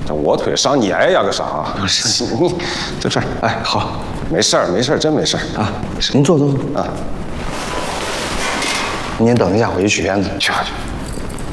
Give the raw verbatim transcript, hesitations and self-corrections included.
这我腿伤你挨呀个啥？ 不是你就这儿。哎，好， 没事儿，没事儿，真没事儿啊。您坐坐坐啊。 您等一下，我去取片子。 去吧去。